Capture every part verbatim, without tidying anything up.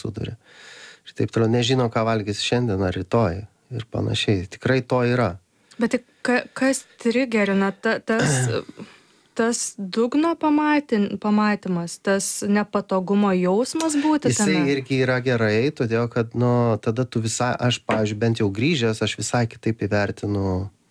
suduria. Ir taip toliau nežino, ką valgys šiandien ar rytoj ir panašiai. Tikrai to yra. Bet tai ka, kas trigerina ta, tas, tas dugno pamatin, pamatymas, tas nepatogumo jausmas būti tame? Jisai irgi yra gerai, todėl kad, nu, tada tu visai, aš, pavyzdžiui, bent jau grįžęs, aš visai kitaip įvertinu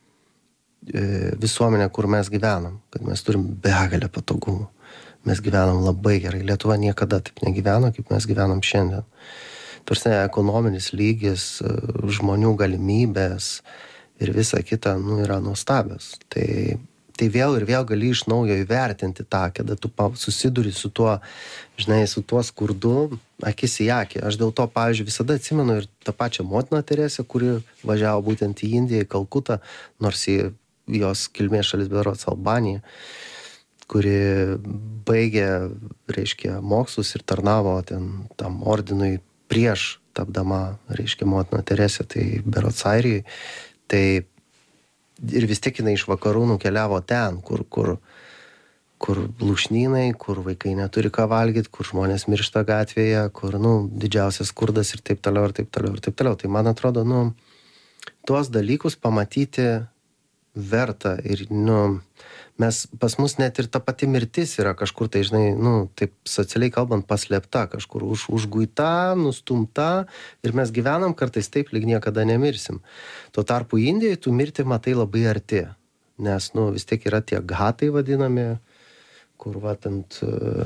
e, visuomenę, kur mes gyvenam, kad mes turim begalę patogumų. Mes gyvenam labai gerai. Lietuva niekada taip negyveno, kaip mes gyvenam šiandien. Tarsi ekonominis lygis, žmonių galimybės ir visa kita, nu, yra nuostabios. Tai, tai vėl ir vėl gali iš naujo įvertinti tą, kada tu susiduri su tuo, žinai, su tuo skurdu, akis į akį. Aš dėl to, pavyzdžiui, visada atsimenu ir tą pačią motiną Teresę, kuri važiavo būtent į Indiją, į Kalkutą, nors į jos kilmės šalis berods Albanija, kuri baigė, reiškia, mokslus ir tarnavo ten tam ordinui prieš tapdama, reiškia, motina Teresė, tai berods Airijai. Tai ir vis tiek jinai iš vakarų nukeliavo ten, kur, kur, kur lūšnynai, kur vaikai neturi ką valgyti, kur žmonės miršta gatvėje, kur, nu, didžiausias skurdas ir taip toliau, ir taip toliau, ir taip toliau. Tai man atrodo, nu, tuos dalykus pamatyti verta ir, nu, mes, pas mus net ir ta pati mirtis yra kažkur, tai, žinai, nu, taip socialiai kalbant, paslėpta, kažkur už, užguita, nustumta ir mes gyvenam kartais taip, lyg niekada nemirsim. Tuo tarpu Indijai tu mirti matai labai arti, nes, nu, vis tiek yra tie ghatai vadinami, kur, va, ant,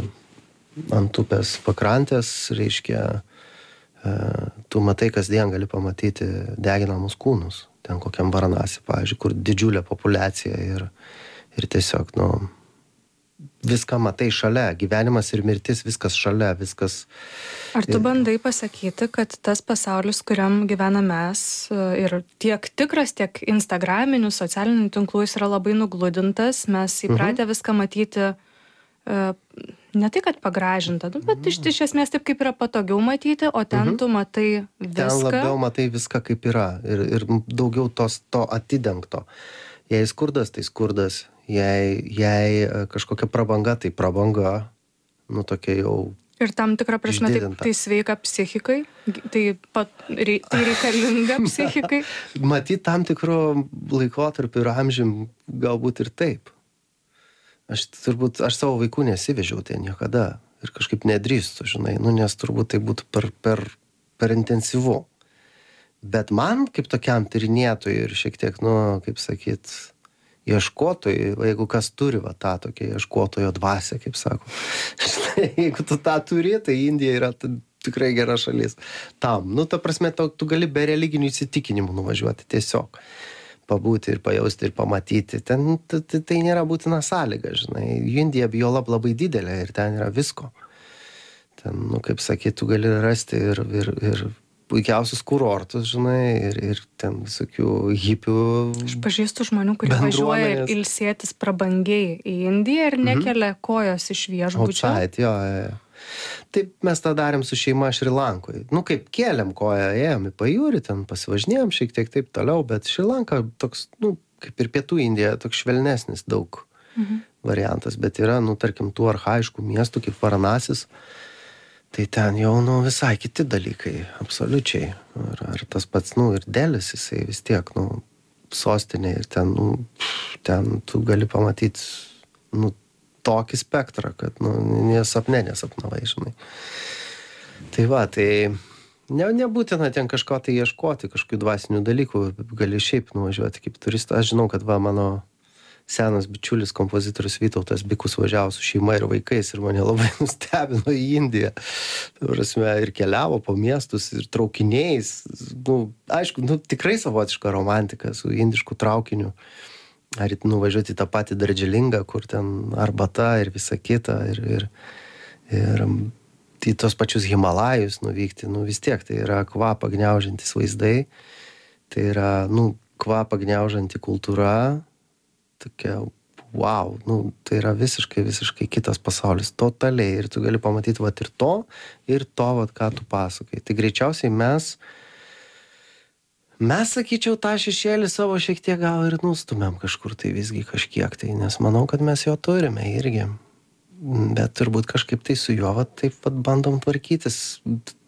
ant upės pakrantės, reiškia, tu matai kasdien gali pamatyti deginamus kūnus, ten kokiam Varanasi, pavyzdžiui, kur didžiulė populiacija ir Ir tiesiog, nu, viską matai šalia, gyvenimas ir mirtis, viskas šalia, viskas... Ar tu bandai pasakyti, kad tas pasaulis, kuriam gyvename mes, ir tiek tikras, tiek instagraminių, socialinių tinklų, jis yra labai nugludintas, mes įpratę mhm. viską matyti, ne tai, kad pagražinta, bet iš, iš esmės taip, kaip yra patogiau matyti, o ten mhm. tu matai viską. Ten labiau matai viską, kaip yra, ir, ir daugiau tos, to atidengto. Jei skurdas, tai skurdas. Jei, jei kažkokia prabanga, tai prabanga, nu tokia jau... Ir tam tikrą prasme tai, tai sveika psichikai, tai, pat, rei, tai reikalinga psichikai. Matyt, tam tikro laikotarpiu ir amžium galbūt ir taip. Aš turbūt, aš savo vaikų nesivežiau ten niekada ir kažkaip nedrįstu, žinai, nu nes turbūt tai būtų per, per, per intensyvu. Bet man, kaip tokiam tyrinėtojui ir šiek tiek, nu, kaip sakyt, ieškotojai, jeigu kas turi va tą tokią ieškotojo dvasią, kaip sako. Štai, jeigu tu tą turi, tai Indija yra tikrai gera šalis. Tam, nu, ta prasme, tu, tu gali be religinių įsitikinimų nuvažiuoti tiesiog. Pabūti ir pajausti ir pamatyti. Ten tai, tai nėra būtina sąlyga, žinai. Indija biolab labai didelė ir ten yra visko. Ten, nu, kaip sakyt, tu gali rasti ir... ir, ir puikiausius kurortus, žinai, ir, ir ten visokių hipių... Aš pažįstu žmonių, kurie važiuoja ilsėtis prabangiai į Indiją ir nekelia mhm. kojos iš viešbučio. Outside, jo, jo. Taip mes tą darėm su šeima Šri Lankoje. Nu, kaip kėlėm koją, ėjom į pajūrį, ten pasivažinėjom šiek tiek taip toliau, bet Šri Lanka toks, nu, kaip ir Pietų Indija, toks švelnesnis daug mhm. variantas, bet yra, nu, tarkim, tų archaiškų miestų kaip Varanasis, tai ten jau, nu, visai kiti dalykai, absoliučiai. Ar, ar tas pats, nu, ir Delis, jisai vis tiek, nu, sostinė ir ten, nu, ten tu gali pamatyti, nu, tokį spektrą, kad, nu, nesapne nesapnavai, žinai. Tai va, tai ne, nebūtina ten kažko tai ieškoti, kažkokių dvasinių dalykų, gali šiaip nuvažiuoti kaip turistas. Aš žinau, kad va, mano senas bičiulis, kompozitorius Vytautas Bikus važiavo su šeima ir vaikais ir mane labai nustebino į Indiją. Tai prasme, ir keliavo po miestus ir traukiniais. Nu, aišku, nu, tikrai savotiška romantika su indišku traukiniu. Ar nuvažiuoti į tą patį Dardželingą, kur ten arbata ir visa kita. Ir, ir, ir į tos pačius Himalajus nuvykti. Nu, vis tiek tai yra kvapą gniaužiantis vaizdai. Tai yra, nu, kvapą gniaužianti kultūra. Tokia, wow, nu, tai yra visiškai, visiškai kitas pasaulis, totaliai, ir tu gali pamatyti vat ir to, ir to, vat, ką tu pasakai. Tai greičiausiai mes, mes, sakyčiau, tą šešėlį savo šiek tiek gal ir nustumėm kažkur tai visgi kažkiek tai, nes manau, kad mes jo turime irgi, bet turbūt kažkaip tai su juo, vat, taip vat bandom tvarkytis.